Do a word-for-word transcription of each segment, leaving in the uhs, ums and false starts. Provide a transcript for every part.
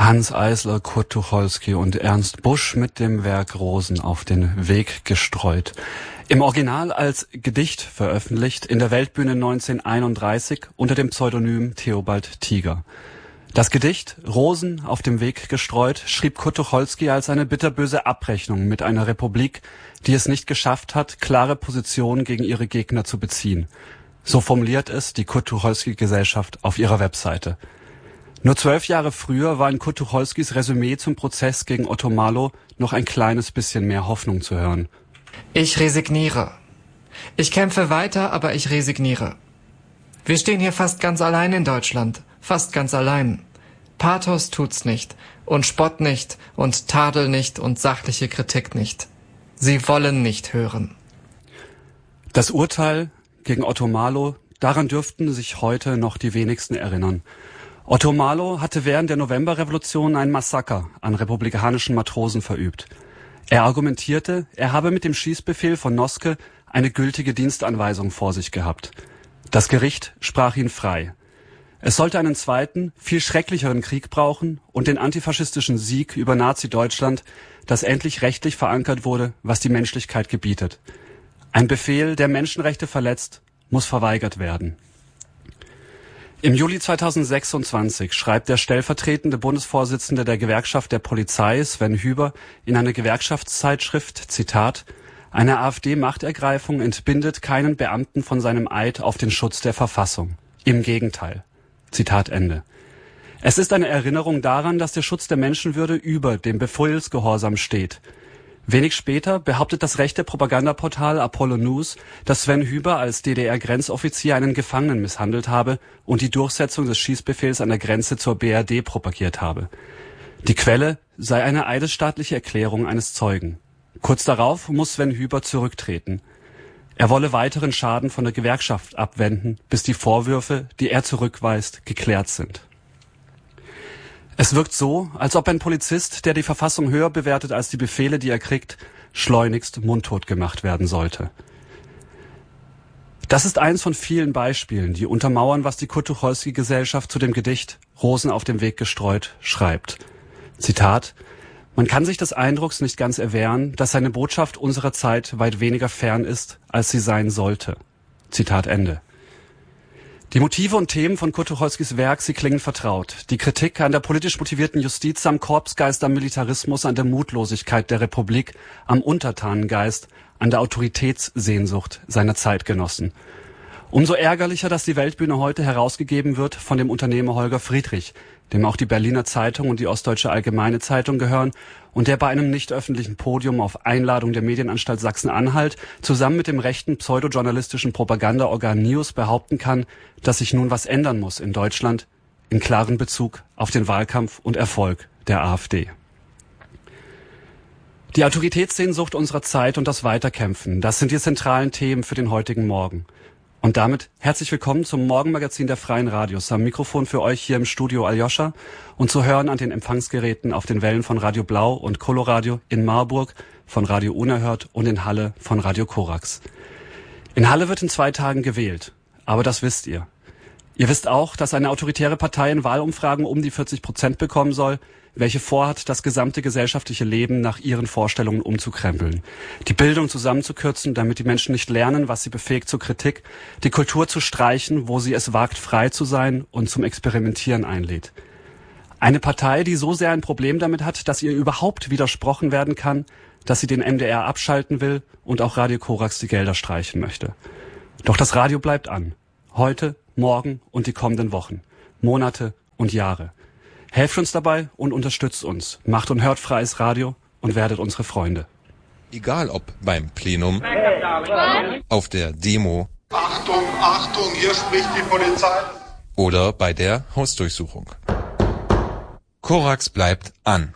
Hanns Eisler, Kurt Tucholsky und Ernst Busch mit dem Werk Rosen auf den Weg gestreut. Im Original als Gedicht veröffentlicht, in der Weltbühne neunzehnhunderteinunddreißig unter dem Pseudonym Theobald Tiger. Das Gedicht Rosen auf dem Weg gestreut schrieb Kurt Tucholsky als eine bitterböse Abrechnung mit einer Republik, die es nicht geschafft hat, klare Positionen gegen ihre Gegner zu beziehen. So formuliert es die Kurt-Tucholsky-Gesellschaft auf ihrer Webseite. Nur zwölf Jahre früher war in Kurt Tucholskys Resümee zum Prozess gegen Otto Marlow noch ein kleines bisschen mehr Hoffnung zu hören. Ich resigniere. Ich kämpfe weiter, aber ich resigniere. Wir stehen hier fast ganz allein in Deutschland. Fast ganz allein. Pathos tut's nicht. Und Spott nicht. Und Tadel nicht. Und sachliche Kritik nicht. Sie wollen nicht hören. Das Urteil gegen Otto Marlow, daran dürften sich heute noch die wenigsten erinnern. Otto Marlow hatte während der Novemberrevolution ein Massaker an republikanischen Matrosen verübt. Er argumentierte, er habe mit dem Schießbefehl von Noske eine gültige Dienstanweisung vor sich gehabt. Das Gericht sprach ihn frei. Es sollte einen zweiten, viel schrecklicheren Krieg brauchen und den antifaschistischen Sieg über Nazi-Deutschland, das endlich rechtlich verankert wurde, was die Menschlichkeit gebietet. Ein Befehl, der Menschenrechte verletzt, muss verweigert werden. Im Juli zweitausendsechsundzwanzig schreibt der stellvertretende Bundesvorsitzende der Gewerkschaft der Polizei, Sven Hüber, in eine Gewerkschaftszeitschrift, Zitat, eine AfD-Machtergreifung entbindet keinen Beamten von seinem Eid auf den Schutz der Verfassung. Im Gegenteil. Zitat Ende. Es ist eine Erinnerung daran, dass der Schutz der Menschenwürde über dem Befehlsgehorsam steht. Wenig später behauptet das rechte Propagandaportal Apollo News, dass Sven Hüber als D D R-Grenzoffizier einen Gefangenen misshandelt habe und die Durchsetzung des Schießbefehls an der Grenze zur B R D propagiert habe. Die Quelle sei eine eidesstaatliche Erklärung eines Zeugen. Kurz darauf muss Sven Hüber zurücktreten. Er wolle weiteren Schaden von der Gewerkschaft abwenden, bis die Vorwürfe, die er zurückweist, geklärt sind. Es wirkt so, als ob ein Polizist, der die Verfassung höher bewertet als die Befehle, die er kriegt, schleunigst mundtot gemacht werden sollte. Das ist eins von vielen Beispielen, die untermauern, was die Kurt-Tucholsky-Gesellschaft zu dem Gedicht Rosen auf dem Weg gestreut schreibt. Zitat: Man kann sich des Eindrucks nicht ganz erwehren, dass seine Botschaft unserer Zeit weit weniger fern ist, als sie sein sollte. Zitat Ende. Die Motive und Themen von Kurt Tucholskys Werk, sie klingen vertraut. Die Kritik an der politisch motivierten Justiz, am Korpsgeist, am Militarismus, an der Mutlosigkeit der Republik, am Untertanengeist, an der Autoritätssehnsucht seiner Zeitgenossen. Umso ärgerlicher, dass die Weltbühne heute herausgegeben wird von dem Unternehmer Holger Friedrich, dem auch die Berliner Zeitung und die Ostdeutsche Allgemeine Zeitung gehören und der bei einem nicht öffentlichen Podium auf Einladung der Medienanstalt Sachsen-Anhalt zusammen mit dem rechten pseudojournalistischen Propagandaorgan News behaupten kann, dass sich nun was ändern muss in Deutschland, in klaren Bezug auf den Wahlkampf und Erfolg der AfD. Die Autoritätssehnsucht unserer Zeit und das Weiterkämpfen, das sind die zentralen Themen für den heutigen Morgen. Und damit herzlich willkommen zum Morgenmagazin der Freien Radios. Am Mikrofon für euch hier im Studio Aljoscha und zu hören an den Empfangsgeräten auf den Wellen von Radio Blau und Coloradio in Marburg, von Radio Unerhört und in Halle von Radio Korax. In Halle wird in zwei Tagen gewählt, aber das wisst ihr. Ihr wisst auch, dass eine autoritäre Partei in Wahlumfragen um die vierzig Prozent bekommen soll, welche vorhat, das gesamte gesellschaftliche Leben nach ihren Vorstellungen umzukrempeln. Die Bildung zusammenzukürzen, damit die Menschen nicht lernen, was sie befähigt zur Kritik, die Kultur zu streichen, wo sie es wagt, frei zu sein und zum Experimentieren einlädt. Eine Partei, die so sehr ein Problem damit hat, dass ihr überhaupt widersprochen werden kann, dass sie den M D R abschalten will und auch Radio Korax die Gelder streichen möchte. Doch das Radio bleibt an. Heute, morgen und die kommenden Wochen, Monate und Jahre. Helft uns dabei und unterstützt uns. Macht und hört freies Radio und werdet unsere Freunde. Egal ob beim Plenum, auf der Demo, Achtung, Achtung, hier spricht die Polizei, oder bei der Hausdurchsuchung. Korax bleibt an.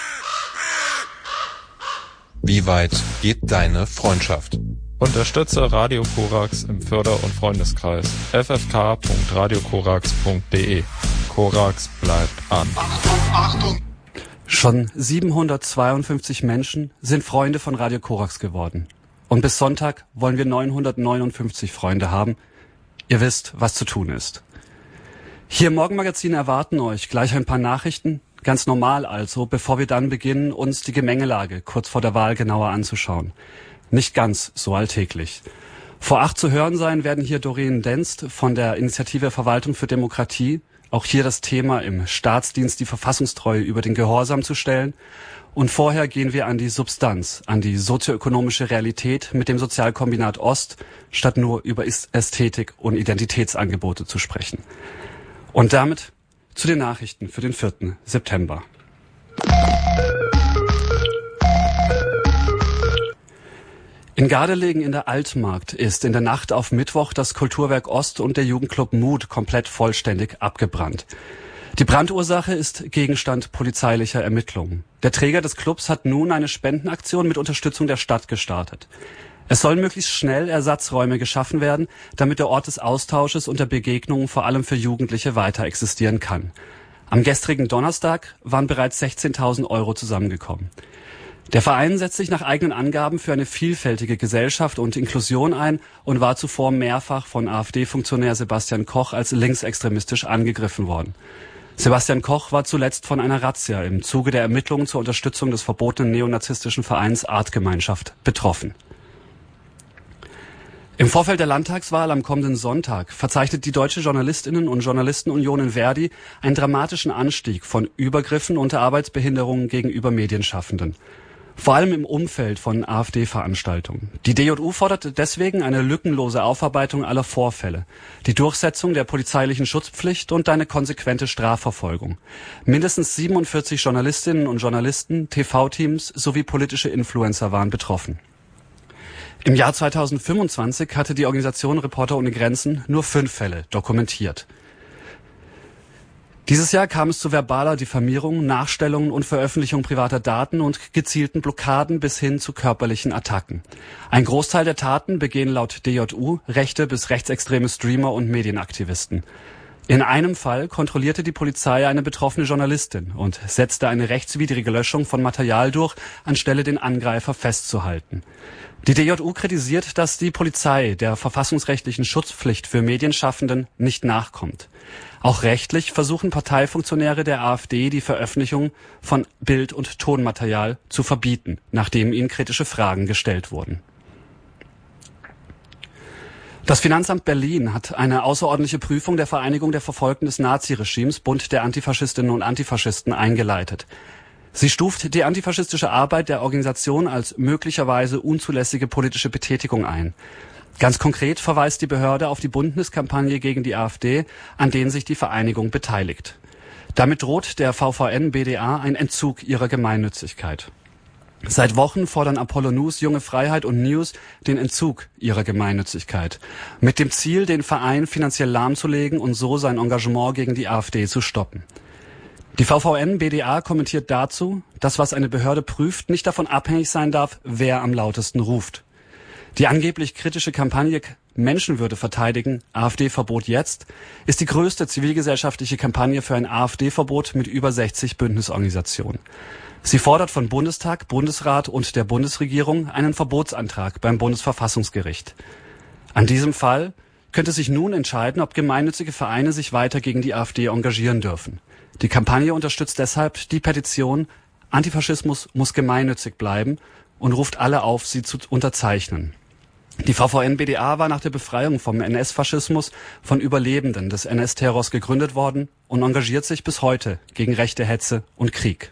Wie weit geht deine Freundschaft? Unterstütze Radio Korax im Förder- und Freundeskreis. f f k punkt radio korax punkt d e. Korax bleibt an. Achtung, Achtung. Schon siebenhundertzweiundfünfzig Menschen sind Freunde von Radio Korax geworden. Und bis Sonntag wollen wir neunhundertneunundfünfzig Freunde haben. Ihr wisst, was zu tun ist. Hier im Morgenmagazin erwarten euch gleich ein paar Nachrichten, Ganz normal also, bevor wir dann beginnen, uns die Gemengelage kurz vor der Wahl genauer anzuschauen. Nicht ganz so alltäglich. Vor acht zu hören sein werden hier Doreen Denst von der Initiative Verwaltung für Demokratie. Auch hier das Thema im Staatsdienst die Verfassungstreue über den Gehorsam zu stellen. Und vorher gehen wir an die Substanz, an die sozioökonomische Realität mit dem Sozialkombinat Ost, statt nur über Ästhetik und Identitätsangebote zu sprechen. Und damit zu den Nachrichten für den vierten September. In Gardelegen in der Altmarkt ist in der Nacht auf Mittwoch das Kulturwerk Ost und der Jugendclub Mut komplett vollständig abgebrannt. Die Brandursache ist Gegenstand polizeilicher Ermittlungen. Der Träger des Clubs hat nun eine Spendenaktion mit Unterstützung der Stadt gestartet. Es sollen möglichst schnell Ersatzräume geschaffen werden, damit der Ort des Austausches und der Begegnungen vor allem für Jugendliche weiter existieren kann. Am gestrigen Donnerstag waren bereits sechzehntausend Euro zusammengekommen. Der Verein setzt sich nach eigenen Angaben für eine vielfältige Gesellschaft und Inklusion ein und war zuvor mehrfach von AfD-Funktionär Sebastian Koch als linksextremistisch angegriffen worden. Sebastian Koch war zuletzt von einer Razzia im Zuge der Ermittlungen zur Unterstützung des verbotenen neonazistischen Vereins Artgemeinschaft betroffen. Im Vorfeld der Landtagswahl am kommenden Sonntag verzeichnet die Deutsche Journalistinnen- und Journalistenunion in Verdi einen dramatischen Anstieg von Übergriffen unter Arbeitsbehinderungen gegenüber Medienschaffenden. Vor allem im Umfeld von AfD-Veranstaltungen. Die D J U forderte deswegen eine lückenlose Aufarbeitung aller Vorfälle, die Durchsetzung der polizeilichen Schutzpflicht und eine konsequente Strafverfolgung. Mindestens siebenundvierzig Journalistinnen und Journalisten, T V-Teams sowie politische Influencer waren betroffen. Im Jahr zweitausendfünfundzwanzig hatte die Organisation Reporter ohne Grenzen nur fünf Fälle dokumentiert. Dieses Jahr kam es zu verbaler Diffamierung, Nachstellungen und Veröffentlichung privater Daten und gezielten Blockaden bis hin zu körperlichen Attacken. Ein Großteil der Taten begehen laut D J U rechte bis rechtsextreme Streamer und Medienaktivisten. In einem Fall kontrollierte die Polizei eine betroffene Journalistin und setzte eine rechtswidrige Löschung von Material durch, anstelle den Angreifer festzuhalten. Die D J U kritisiert, dass die Polizei der verfassungsrechtlichen Schutzpflicht für Medienschaffenden nicht nachkommt. Auch rechtlich versuchen Parteifunktionäre der AfD die Veröffentlichung von Bild- und Tonmaterial zu verbieten, nachdem ihnen kritische Fragen gestellt wurden. Das Finanzamt Berlin hat eine außerordentliche Prüfung der Vereinigung der Verfolgten des Naziregimes, Bund der Antifaschistinnen und Antifaschisten, eingeleitet. Sie stuft die antifaschistische Arbeit der Organisation als möglicherweise unzulässige politische Betätigung ein. Ganz konkret verweist die Behörde auf die Bundeskampagne gegen die AfD, an denen sich die Vereinigung beteiligt. Damit droht der V V N B D A ein Entzug ihrer Gemeinnützigkeit. Seit Wochen fordern Apollo News, Junge Freiheit und News den Entzug ihrer Gemeinnützigkeit, mit dem Ziel, den Verein finanziell lahmzulegen und so sein Engagement gegen die AfD zu stoppen. Die V V N B D A kommentiert dazu, dass was eine Behörde prüft, nicht davon abhängig sein darf, wer am lautesten ruft. Die angeblich kritische Kampagne Menschenwürde verteidigen, AfD-Verbot jetzt, ist die größte zivilgesellschaftliche Kampagne für ein AfD-Verbot mit über sechzig Bündnisorganisationen. Sie fordert von Bundestag, Bundesrat und der Bundesregierung einen Verbotsantrag beim Bundesverfassungsgericht. An diesem Fall könnte sich nun entscheiden, ob gemeinnützige Vereine sich weiter gegen die AfD engagieren dürfen. Die Kampagne unterstützt deshalb die Petition Antifaschismus muss gemeinnützig bleiben und ruft alle auf, sie zu unterzeichnen. Die V V N B D A war nach der Befreiung vom N S-Faschismus von Überlebenden des N S-Terrors gegründet worden und engagiert sich bis heute gegen rechte Hetze und Krieg.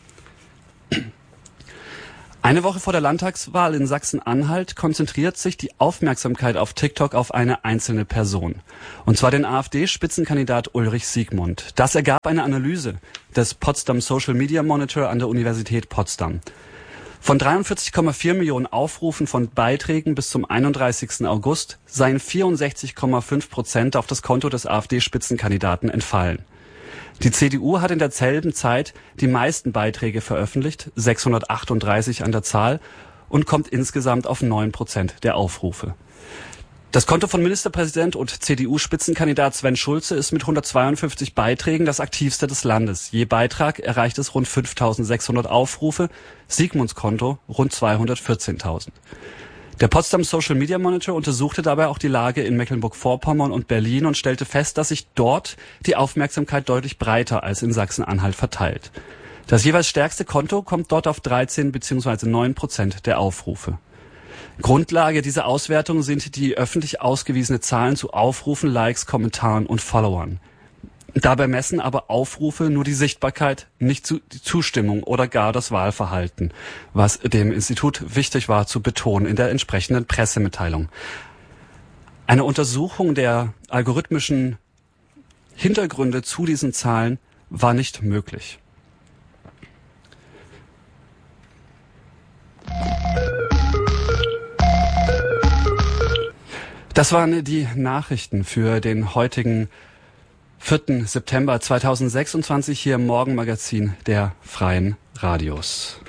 Eine Woche vor der Landtagswahl in Sachsen-Anhalt konzentriert sich die Aufmerksamkeit auf TikTok auf eine einzelne Person. Und zwar den AfD-Spitzenkandidat Ulrich Siegmund. Das ergab eine Analyse des Potsdam Social Media Monitor an der Universität Potsdam. Von dreiundvierzig Komma vier Millionen Aufrufen von Beiträgen bis zum einunddreißigsten August seien vierundsechzig Komma fünf Prozent auf das Konto des AfD-Spitzenkandidaten entfallen. Die C D U hat in derselben Zeit die meisten Beiträge veröffentlicht, sechshundertachtunddreißig an der Zahl, und kommt insgesamt auf neun Prozent der Aufrufe. Das Konto von Ministerpräsident und C D U-Spitzenkandidat Sven Schulze ist mit hundertzweiundfünfzig Beiträgen das aktivste des Landes. Je Beitrag erreicht es rund fünftausendsechshundert Aufrufe, Siegmunds Konto rund zweihundertvierzehntausend. Der Potsdam Social Media Monitor untersuchte dabei auch die Lage in Mecklenburg-Vorpommern und Berlin und stellte fest, dass sich dort die Aufmerksamkeit deutlich breiter als in Sachsen-Anhalt verteilt. Das jeweils stärkste Konto kommt dort auf dreizehn bzw. neun Prozent der Aufrufe. Grundlage dieser Auswertung sind die öffentlich ausgewiesene Zahlen zu Aufrufen, Likes, Kommentaren und Followern. Dabei messen aber Aufrufe nur die Sichtbarkeit, nicht die Zustimmung oder gar das Wahlverhalten, was dem Institut wichtig war zu betonen in der entsprechenden Pressemitteilung. Eine Untersuchung der algorithmischen Hintergründe zu diesen Zahlen war nicht möglich. Das waren die Nachrichten für den heutigen vierten September zweitausendsechsundzwanzig hier im Morgenmagazin der Freien Radios.